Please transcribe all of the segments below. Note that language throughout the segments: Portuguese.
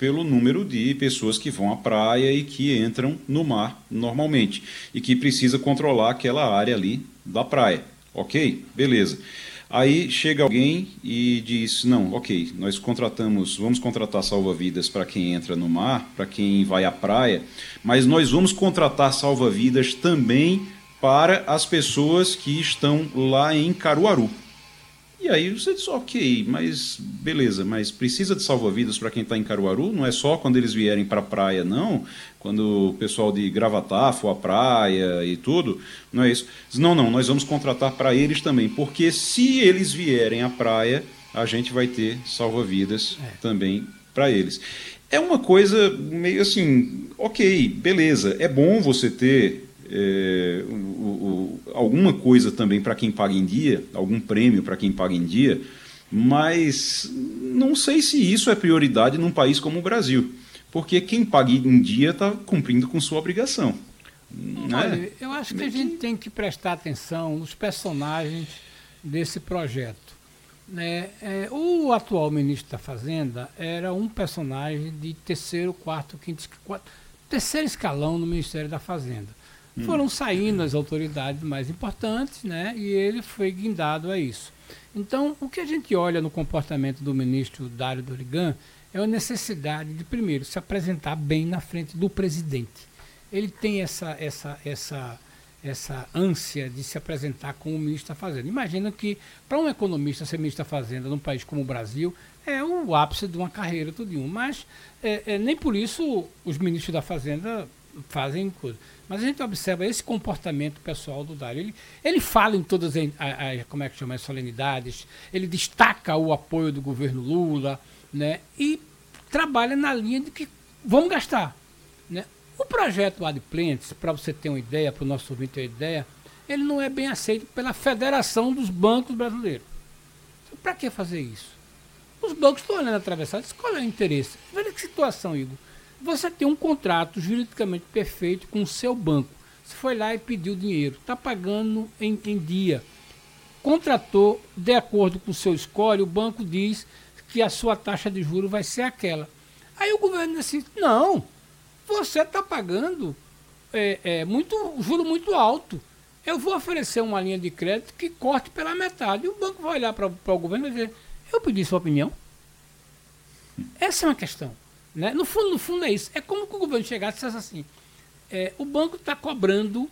pelo número de pessoas que vão à praia e que entram no mar normalmente e que precisa controlar aquela área ali da praia. Ok? Beleza. Aí chega alguém e diz, não, ok, vamos contratar salva-vidas para quem entra no mar, para quem vai à praia, mas nós vamos contratar salva-vidas também para as pessoas que estão lá em Caruaru. E aí você diz, ok, mas beleza, mas precisa de salva-vidas para quem está em Caruaru? Não é só quando eles vierem para a praia, não? Quando o pessoal de Gravatá for à praia e tudo, não é isso? Diz, não, nós vamos contratar para eles também, porque se eles vierem à praia, a gente vai ter salva-vidas também para eles. É uma coisa meio assim, ok, beleza, é bom você ter alguma coisa também para quem paga em dia, algum prêmio para quem paga em dia, mas não sei se isso é prioridade num país como o Brasil, porque quem paga em dia está cumprindo com sua obrigação. Olha, eu acho que a gente tem que prestar atenção nos personagens desse projeto. O atual ministro da Fazenda era um personagem de terceiro, quarto, quinto, terceiro escalão no Ministério da Fazenda. Foram saindo as autoridades mais importantes, né? E ele foi guindado a isso. Então, o que a gente olha no comportamento do ministro Dário Dorigan é a necessidade de, primeiro, se apresentar bem na frente do presidente. Ele tem essa ânsia de se apresentar como ministro da Fazenda. Imagina que, para um economista ser ministro da Fazenda num país como o Brasil, é o ápice de uma carreira, tudinho. Mas nem por isso os ministros da Fazenda fazem coisa. Mas a gente observa esse comportamento pessoal do Dário. Ele fala em todas as solenidades, ele destaca o apoio do governo Lula, né? E trabalha na linha de que vamos gastar, né? O projeto Adimplentes, para você ter uma ideia, para o nosso ouvinte ter uma ideia, ele não é bem aceito pela Federação dos Bancos Brasileiros. Para que fazer isso? Os bancos estão olhando atravessados, qual é o interesse? Veja que situação, Igor. Você tem um contrato juridicamente perfeito com o seu banco. Você foi lá e pediu dinheiro, está pagando em dia. Contratou de acordo com o seu score, o banco diz que a sua taxa de juros vai ser aquela. Aí o governo diz assim, não, você está pagando juro muito alto. Eu vou oferecer uma linha de crédito que corte pela metade. E o banco vai olhar para o governo e dizer, eu pedi sua opinião. Essa é uma questão. Né? No fundo é isso. É como que o governo chegasse e dissesse assim, o banco está cobrando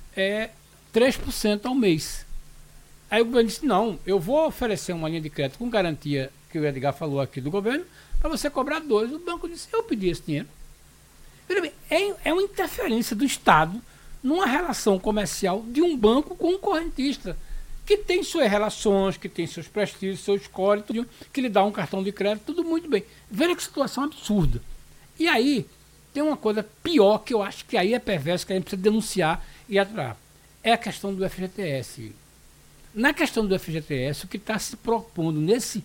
3% ao mês. Aí o governo disse, não, eu vou oferecer uma linha de crédito com garantia, que o Edgar falou aqui do governo, para você cobrar 2%. O banco disse, eu pedi esse dinheiro. É uma interferência do Estado numa relação comercial de um banco com um correntista, que tem suas relações, que tem seus prestígios, seu score, tudo, que lhe dá um cartão de crédito, tudo muito bem. Veja que situação absurda. E aí, tem uma coisa pior que eu acho que aí é perverso, que a gente precisa denunciar e atuar. É a questão do FGTS. Na questão do FGTS, o que está se propondo nesse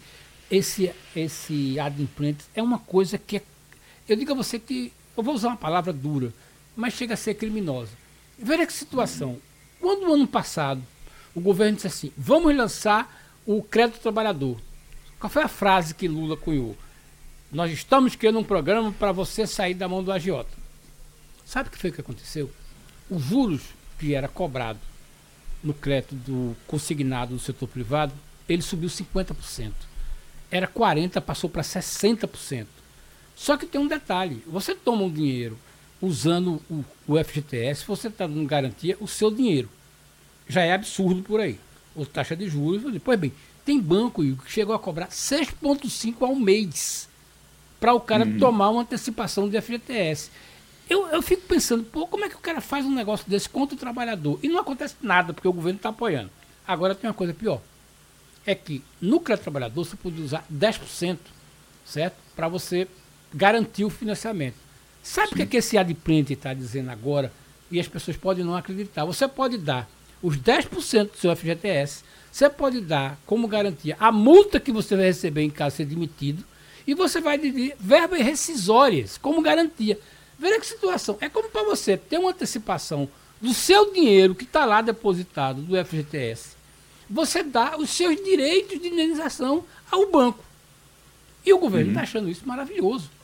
adimplente é uma coisa que eu digo a você que, eu vou usar uma palavra dura, mas chega a ser criminosa. Veja que situação. Quando no ano passado o governo disse assim, vamos lançar o crédito trabalhador. Qual foi a frase que Lula cunhou? Nós estamos criando um programa para você sair da mão do agiota. Sabe o que foi que aconteceu? Os juros que era cobrado no crédito consignado no setor privado, ele subiu 50%. Era 40%, passou para 60%. Só que tem um detalhe, você toma um dinheiro usando o FGTS, você está dando garantia o seu dinheiro. Já é absurdo por aí. Ou taxa de juros. Pois bem, tem banco que chegou a cobrar 6,5% ao mês para o cara tomar uma antecipação de FGTS. Eu fico pensando, como é que o cara faz um negócio desse contra o trabalhador? E não acontece nada, porque o governo está apoiando. Agora tem uma coisa pior. É que no crédito trabalhador você pode usar 10%, certo? Para você garantir o financiamento. Sabe o que esse adimplente está dizendo agora? E as pessoas podem não acreditar. Você pode dar os 10% do seu FGTS, você pode dar como garantia a multa que você vai receber em caso de ser demitido, e você vai dividir verbas rescisórias como garantia. Veja que situação. É como para você ter uma antecipação do seu dinheiro que está lá depositado do FGTS. Você dá os seus direitos de indenização ao banco. E o governo está achando isso maravilhoso.